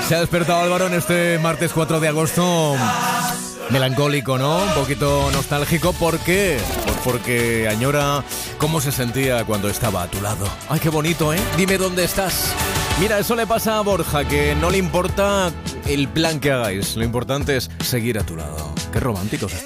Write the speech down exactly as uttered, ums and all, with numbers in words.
Se ha despertado Álvaro en este martes cuatro de agosto, melancólico, ¿no? Un poquito nostálgico. ¿Por qué? Pues porque añora cómo se sentía cuando estaba a tu lado. Ay, qué bonito, ¿eh? Dime dónde estás. Mira, eso le pasa a Borja, que no le importa el plan que hagáis. Lo importante es seguir a tu lado. Qué románticos están.